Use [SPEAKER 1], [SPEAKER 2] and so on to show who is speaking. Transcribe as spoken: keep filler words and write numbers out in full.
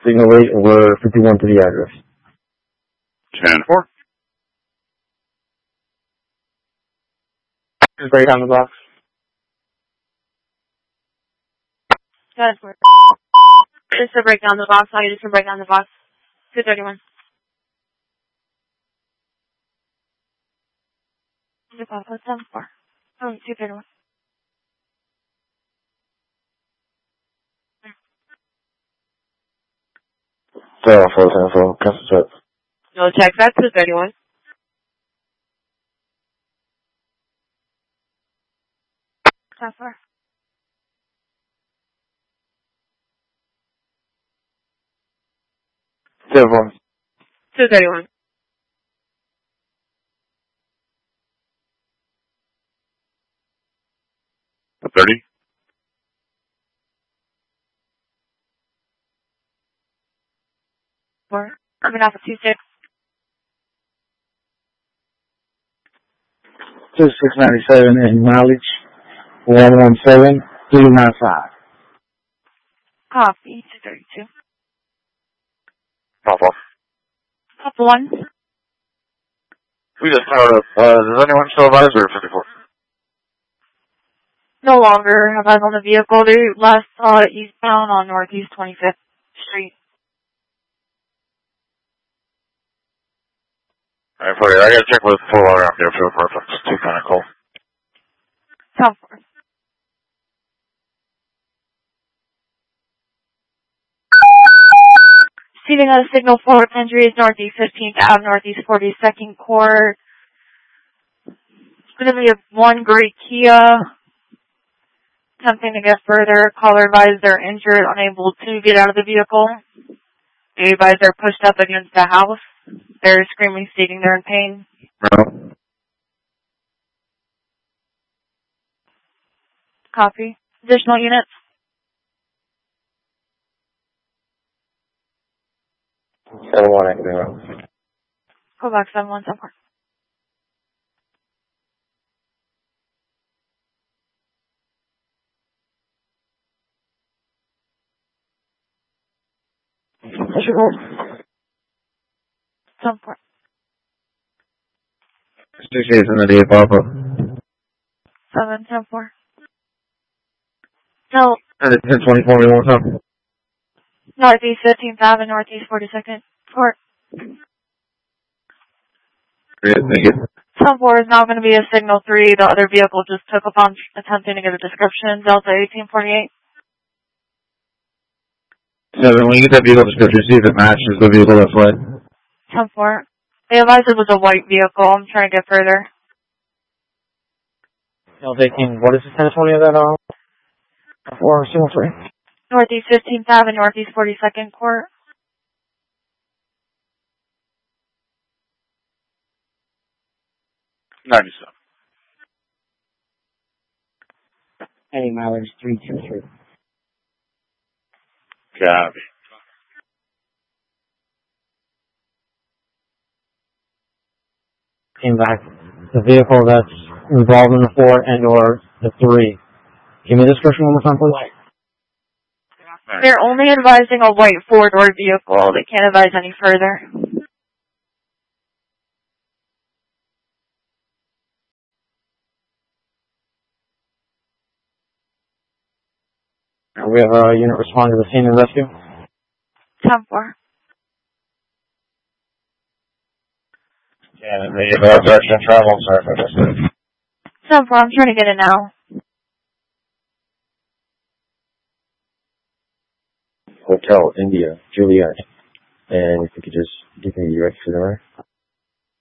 [SPEAKER 1] Signal eight over fifty-one to the address.
[SPEAKER 2] ten four.
[SPEAKER 1] Just break down the box.
[SPEAKER 3] Got it. Just to break down the box. I'll just to break down the box. two thirty-one. seven four. Oh, two thirty-one.
[SPEAKER 1] Zero four ten four. Cancel check.
[SPEAKER 3] No check. That's two thirty-one. ten four.
[SPEAKER 1] Zero four.
[SPEAKER 3] two thirty-one.
[SPEAKER 2] thirty.
[SPEAKER 3] Four. I'm going off of two six.
[SPEAKER 1] Two six ninety seven and mileage one one seven three nine five.
[SPEAKER 3] Copy. two thirty-two.
[SPEAKER 2] Pop off.
[SPEAKER 3] Couple one.
[SPEAKER 2] We just powered up. Uh, does anyone still have eyes or fifty-four?
[SPEAKER 3] No longer have eyes on the vehicle. They last saw it eastbound on Northeast twenty-fifth Street.
[SPEAKER 2] Alright, for you. I gotta check with the full around here for perfect. It's too kind of cold.
[SPEAKER 3] ten four. Receiving a signal for injuries Northeast fifteenth Avenue, Northeast forty-second Court. It's going to be a one gray Kia. Attempting to get further. Caller advised they're injured, unable to get out of the vehicle. They advised they're pushed up against the house. They're screaming, stating they're in pain.
[SPEAKER 1] No.
[SPEAKER 3] Copy. Additional units?
[SPEAKER 1] seven one eight zero.
[SPEAKER 3] Go back seven one seven four. seven four.
[SPEAKER 1] Six eight in the day, Papa.
[SPEAKER 3] seven ten four. No,
[SPEAKER 1] And it's ten twenty four one time.
[SPEAKER 3] Northeast fifteenth Avenue, Northeast forty-second Court.
[SPEAKER 1] Great, thank you.
[SPEAKER 3] seven four is now going to be a signal three. The other vehicle just took upon attempting to get a description. Delta eighteen forty-eight.
[SPEAKER 1] Seven, when you get that vehicle description, see if it matches the vehicle that fled.
[SPEAKER 3] ten four. They advised it was a white vehicle. I'm trying to get further.
[SPEAKER 1] Delta eighteen, what is the ten twenty of that, uh, four, single three?
[SPEAKER 3] Northeast fifteenth Avenue, Northeast forty-second Court.
[SPEAKER 2] ninety-seven.
[SPEAKER 1] Any mileage three two three.
[SPEAKER 2] Copy.
[SPEAKER 1] Came back. The vehicle that's involved in the four and or the three. Give me the description one more time, please.
[SPEAKER 3] They're only advising a white four-door vehicle. They can't advise any further.
[SPEAKER 1] We have a unit respond to the scene and rescue.
[SPEAKER 3] ten four.
[SPEAKER 1] Yeah, the uh, direction of travel, sorry for this.
[SPEAKER 3] ten four, I'm trying to get it now.
[SPEAKER 1] Hotel India, Juliet. And if you could just give me your extra number.